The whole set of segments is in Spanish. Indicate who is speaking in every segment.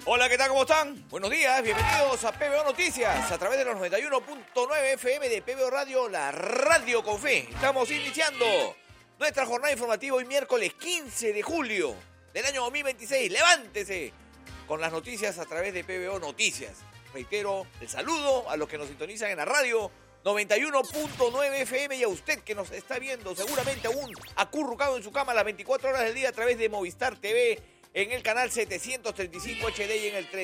Speaker 1: Hola, ¿qué tal? ¿Cómo están? Buenos días, bienvenidos a PBO Noticias a través de los 91.9 FM de PBO Radio, la radio con fe. Estamos iniciando nuestra jornada informativa hoy miércoles 15 de julio del año 2026. Levántese con las noticias a través de PBO Noticias. Reitero el saludo a los que nos sintonizan en la radio 91.9 FM y a usted que nos está viendo seguramente aún acurrucado en su cama las 24 horas del día a través de Movistar TV en el canal 735 HD y en el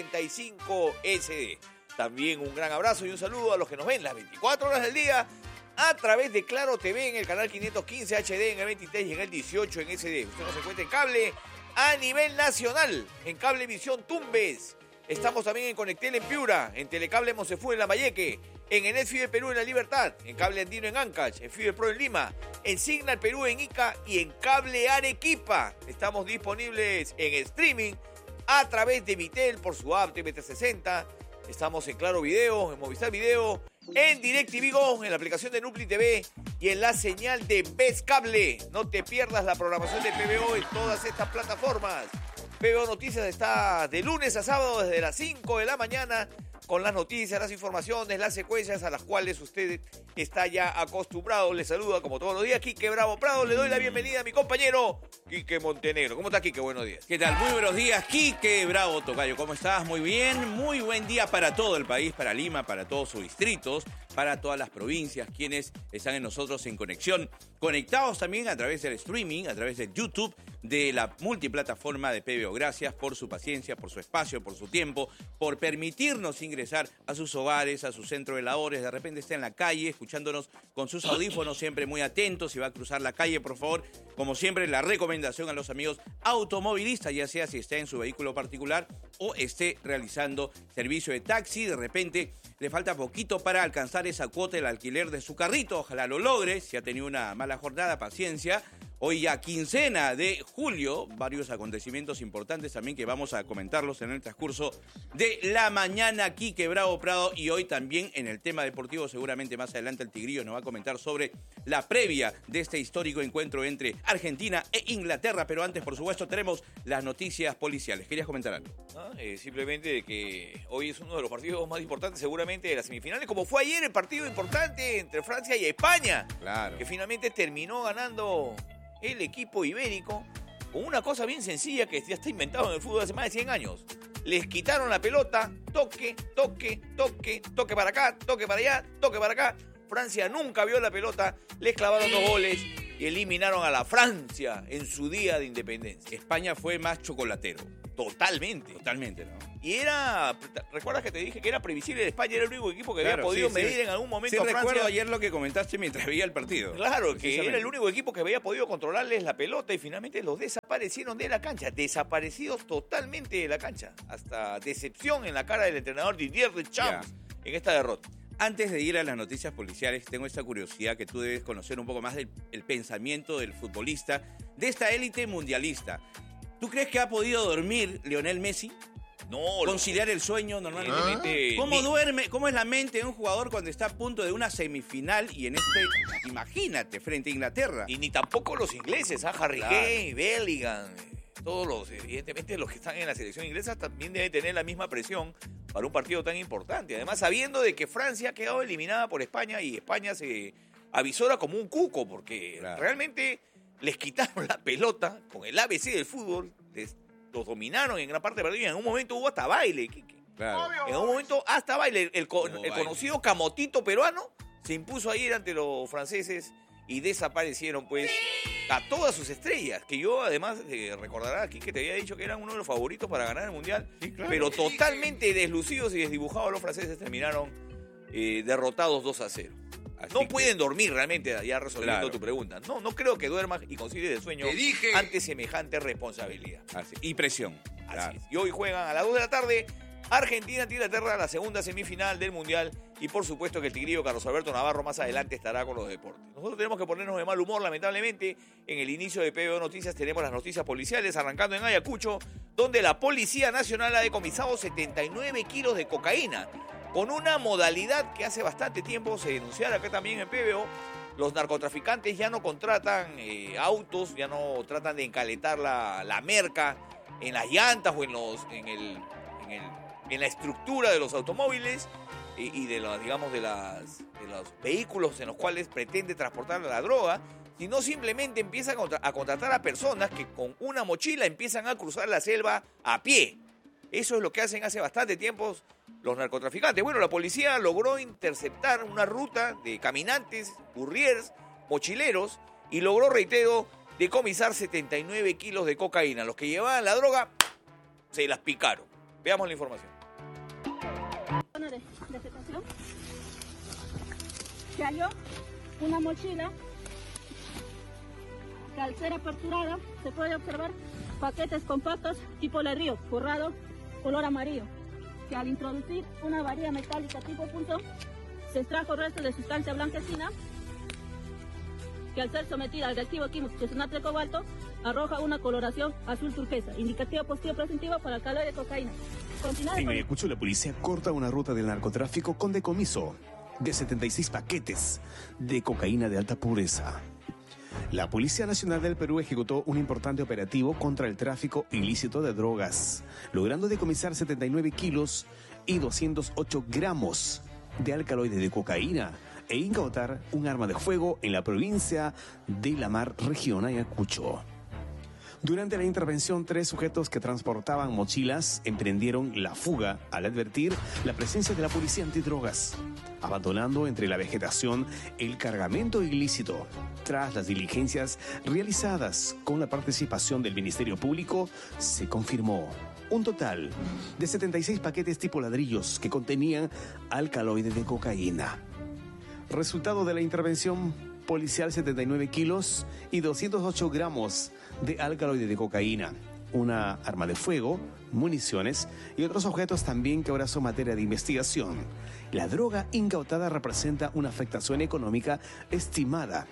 Speaker 1: 35 SD. También un gran abrazo y un saludo a los que nos ven las 24 horas del día a través de Claro TV en el canal 515 HD, en el 23 y en el 18 en SD. Usted nos encuentra en cable a nivel nacional, en Cablevisión Tumbes. Estamos también en Conectel en Piura, en Telecable Monsefú en Lambayeque, en Enet Fiber Perú en La Libertad, en Cable Andino en Ancash, en Fiber Pro en Lima, en Signal Perú en Ica y en Cable Arequipa. Estamos disponibles en streaming a través de Vitel por su app TV360. Estamos en Claro Video, en Movistar Video, en DirecTV Go, en la aplicación de Nupli TV y en la señal de Best Cable. No te pierdas la programación de PBO en todas estas plataformas. PBO Noticias está de lunes a sábado desde las 5 de la mañana con las noticias, las informaciones, las secuencias a las cuales usted está ya acostumbrado. Le saluda como todos los días Quique Bravo Prado. Le doy la bienvenida a mi compañero Quique Montenegro. ¿Cómo está, Quique? Buenos días.
Speaker 2: ¿Qué tal? Muy buenos días, Quique Bravo Tocayo. ¿Cómo estás? Muy bien. Muy buen día para todo el país, para Lima, para todos sus distritos, para todas las provincias, quienes están en nosotros en conexión. Conectados también a través del streaming, a través de YouTube, de la multiplataforma de PBO. Gracias por su paciencia, por su espacio, por su tiempo, por permitirnos ingresar a sus hogares, a su centro de labores. De repente está en la calle escuchándonos con sus audífonos, siempre muy atentos. Si va a cruzar la calle, por favor, como siempre, la recomendación a los amigos automovilistas, ya sea si está en su vehículo particular o esté realizando servicio de taxi. De repente le falta poquito para alcanzar esa cuota del alquiler de su carrito. Ojalá lo logre. Si ha tenido una mala jornada, paciencia. Hoy ya quincena de julio, varios acontecimientos importantes también que vamos a comentarlos en el transcurso de la mañana. Quique Bravo Prado, y hoy también en el tema deportivo, seguramente más adelante el Tigrillo nos va a comentar sobre la previa de este histórico encuentro entre Argentina e Inglaterra. Pero antes, por supuesto, tenemos las noticias policiales. ¿Querías comentar algo?
Speaker 1: Simplemente que hoy es uno de los partidos más importantes seguramente de las semifinales, como fue ayer el partido importante entre Francia y España.
Speaker 2: Claro.
Speaker 1: Que finalmente terminó ganando el equipo ibérico con una cosa bien sencilla que ya está inventado en el fútbol hace más de 100 años. Les quitaron la pelota, toque para acá, toque para allá, toque para acá. Francia nunca vio la pelota, les clavaron 2 goles y eliminaron a la Francia en su día de independencia.
Speaker 2: España fue más chocolatero.
Speaker 1: Totalmente,
Speaker 2: ¿no?
Speaker 1: Y era, ¿recuerdas que te dije que era previsible? España era el único equipo que había podido medir en algún momento a Francia.
Speaker 2: Recuerdo ayer lo que comentaste mientras veía el partido.
Speaker 1: Claro, que era el único equipo que había podido controlarles la pelota y finalmente los desaparecieron de la cancha. Desaparecidos totalmente de la cancha. Hasta decepción en la cara del entrenador Didier Deschamps en esta derrota.
Speaker 2: Antes de ir a las noticias policiales, tengo esta curiosidad que tú debes conocer un poco más del pensamiento del futbolista, de esta élite mundialista. ¿Tú crees que ha podido dormir Lionel Messi?
Speaker 1: No.
Speaker 2: Conciliar el sueño normalmente. ¿Cómo duerme? ¿Cómo es la mente de un jugador cuando está a punto de una semifinal y en imagínate, frente a Inglaterra?
Speaker 1: Y ni tampoco los ingleses, Harry Kane, Bellingham, todos evidentemente los que están en la selección inglesa también deben tener la misma presión para un partido tan importante. Además, sabiendo de que Francia ha quedado eliminada por España y España se avisora como un cuco porque realmente les quitaron la pelota con el ABC del fútbol, los dominaron en gran parte del partido y en un momento hubo hasta baile, Quique.
Speaker 2: Claro.
Speaker 1: En un momento hasta baile. El conocido camotito peruano se impuso ayer ante los franceses y desaparecieron pues a todas sus estrellas, que yo además recordará aquí que te había dicho que eran uno de los favoritos para ganar el Mundial, pero totalmente deslucidos y desdibujados los franceses terminaron derrotados 2-0. No pueden dormir realmente, ya resolviendo tu pregunta. No creo que duermas y concilies el sueño ante semejante responsabilidad.
Speaker 2: Y presión.
Speaker 1: Así es. Y hoy juegan a las 2 de la tarde Argentina ante Inglaterra, la segunda semifinal del Mundial. Y por supuesto que el tigrillo Carlos Alberto Navarro más adelante estará con los deportes. Nosotros tenemos que ponernos de mal humor, lamentablemente. En el inicio de PBO Noticias tenemos las noticias policiales, arrancando en Ayacucho, donde la Policía Nacional ha decomisado 79 kilos de cocaína, con una modalidad que hace bastante tiempo se denunciara acá también en PBO. Los narcotraficantes ya no contratan autos, ya no tratan de encaletar la merca en las llantas o en la estructura de los automóviles y de los vehículos en los cuales pretende transportar la droga, sino simplemente empiezan a contratar a personas que con una mochila empiezan a cruzar la selva a pie. Eso es lo que hacen hace bastante tiempo los narcotraficantes. Bueno, la policía logró interceptar una ruta de caminantes, couriers, mochileros y logró, reitero, decomisar 79 kilos de cocaína. Los que llevaban la droga se las picaron. Veamos la información.
Speaker 3: De aceptación, se halló una mochila que al ser aperturada se puede observar paquetes compactos tipo ladrillo forrado color amarillo, que al introducir una varilla metálica tipo punzón se extrajo restos de sustancia blanquecina que al ser sometida al reactivo químico chesonato de cobalto arroja una coloración azul turquesa, indicativo positivo preventivo para el alcaloide de cocaína.
Speaker 4: En Ayacucho, la policía corta una ruta del narcotráfico con decomiso de 76 paquetes de cocaína de alta pureza. La Policía Nacional del Perú ejecutó un importante operativo contra el tráfico ilícito de drogas, logrando decomisar 79 kilos y 208 gramos de alcaloide de cocaína e incautar un arma de fuego en la provincia de La Mar, región Ayacucho. Durante la intervención, 3 sujetos que transportaban mochilas emprendieron la fuga al advertir la presencia de la policía antidrogas, abandonando entre la vegetación el cargamento ilícito. Tras las diligencias realizadas con la participación del Ministerio Público, se confirmó un total de 76 paquetes tipo ladrillos que contenían alcaloide de cocaína. Resultado de la intervención policial: 79 kilos y 208 gramos de alcaloide de cocaína, una arma de fuego, municiones y otros objetos también que ahora son materia de investigación. La droga incautada representa una afectación económica estimada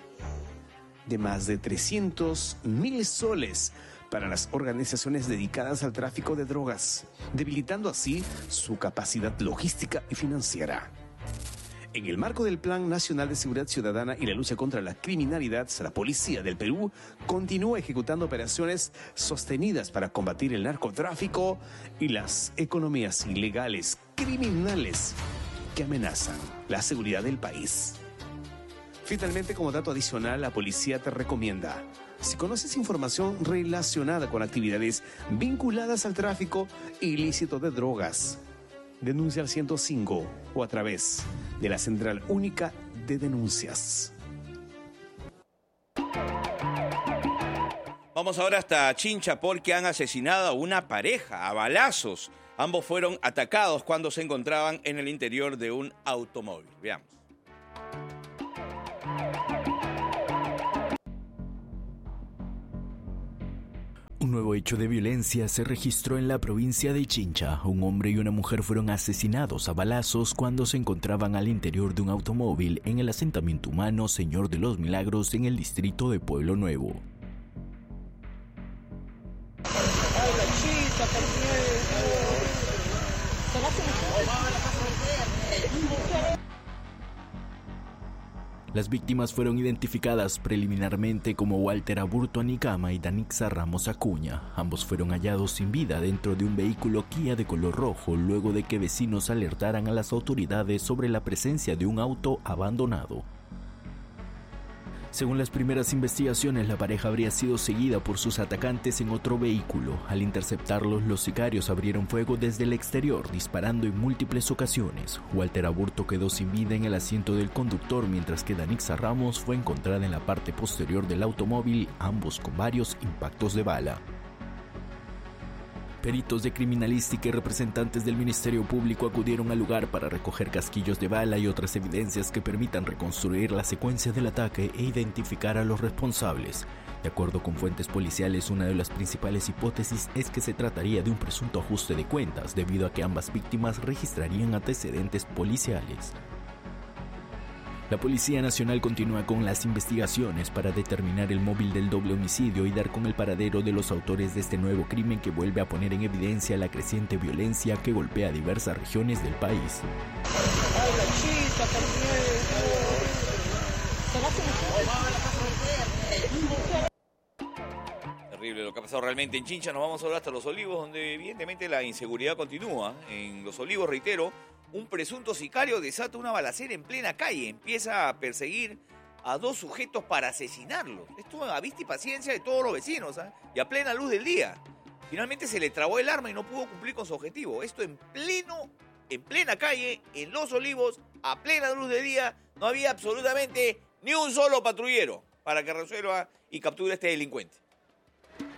Speaker 4: de más de 300.000 soles para las organizaciones dedicadas al tráfico de drogas, debilitando así su capacidad logística y financiera. En el marco del Plan Nacional de Seguridad Ciudadana y la lucha contra la criminalidad, la Policía del Perú continúa ejecutando operaciones sostenidas para combatir el narcotráfico y las economías ilegales, criminales, que amenazan la seguridad del país. Finalmente, como dato adicional, la policía te recomienda: si conoces información relacionada con actividades vinculadas al tráfico ilícito de drogas, denuncia al 105 o a través de la Central Única de Denuncias.
Speaker 2: Vamos ahora hasta Chincha porque han asesinado a una pareja a balazos. Ambos fueron atacados cuando se encontraban en el interior de un automóvil. Veamos.
Speaker 5: Un nuevo hecho de violencia se registró en la provincia de Chincha. Un hombre y una mujer fueron asesinados a balazos cuando se encontraban al interior de un automóvil en el asentamiento humano Señor de los Milagros en el distrito de Pueblo Nuevo. Las víctimas fueron identificadas preliminarmente como Walter Aburto Anicama y Danixa Ramos Acuña. Ambos fueron hallados sin vida dentro de un vehículo Kia de color rojo luego de que vecinos alertaran a las autoridades sobre la presencia de un auto abandonado. Según las primeras investigaciones, la pareja habría sido seguida por sus atacantes en otro vehículo. Al interceptarlos, los sicarios abrieron fuego desde el exterior, disparando en múltiples ocasiones. Walter Aburto quedó sin vida en el asiento del conductor, mientras que Danixa Ramos fue encontrada en la parte posterior del automóvil, ambos con varios impactos de bala. Peritos de criminalística y representantes del Ministerio Público acudieron al lugar para recoger casquillos de bala y otras evidencias que permitan reconstruir la secuencia del ataque e identificar a los responsables. De acuerdo con fuentes policiales, una de las principales hipótesis es que se trataría de un presunto ajuste de cuentas, debido a que ambas víctimas registrarían antecedentes policiales. La Policía Nacional continúa con las investigaciones para determinar el móvil del doble homicidio y dar con el paradero de los autores de este nuevo crimen que vuelve a poner en evidencia la creciente violencia que golpea diversas regiones del país.
Speaker 1: Terrible lo que ha pasado realmente en Chincha. Nos vamos ahora hasta Los Olivos, donde evidentemente la inseguridad continúa. En Los Olivos, reitero, un presunto sicario desata una balacera en plena calle. Empieza a perseguir a 2 sujetos para asesinarlos. Esto a vista y paciencia de todos los vecinos, ¿eh? Y a plena luz del día. Finalmente se le trabó el arma y no pudo cumplir con su objetivo. Esto en plena calle, en Los Olivos, a plena luz del día. No había absolutamente ni un solo patrullero para que resuelva y capture a este delincuente.